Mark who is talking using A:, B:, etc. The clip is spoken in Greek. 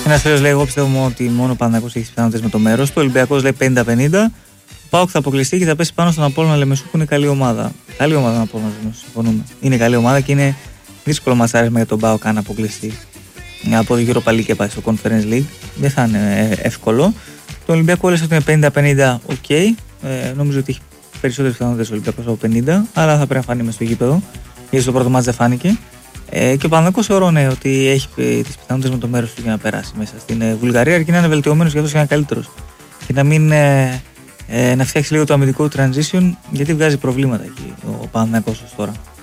A: Ένας φίλος λέει: εγώ πιστεύω ότι μόνο ο Παναθηναϊκός έχει πιθανότητες με το μέρος του. Ο Ολυμπιακός λέει 50-50. Ο ΠΑΟΚ θα αποκλειστεί και θα πέσει πάνω στον Απόλλωνα Λεμεσού που είναι καλή ομάδα. Καλή ομάδα τον Απόλλωνα Λεμεσού, συμφωνούμε. Είναι καλή ομάδα και είναι δύσκολο ματσάρισμα για τον ΠΑΟΚ αν αποκλειστεί από το Europa League και πάει στο Conference League. Δεν θα είναι εύκολο. Το Ολυμπιακό λες ότι είναι 50-50, οκ. Νομίζω ότι έχει περισσότερες πιθανότητες ο Ολυμπιακός από 50, αλλά θα πρέπει να φανεί μες στο γήπεδο. Γιατί στο πρώτο μάτς δεν φάνηκε. Και ο Παναθηναϊκός θεωρώ ότι έχει τις πιθανότητες με το μέρος του για να περάσει μέσα στην Βουλγαρία, αρκεί να είναι βελτιωμένος και αυτός και να είναι καλύτερος. Και να μην να φτιάξει λίγο το αμυντικό transition, γιατί βγάζει προβλήματα εκεί ο Παναθηναϊκός ως τώρα.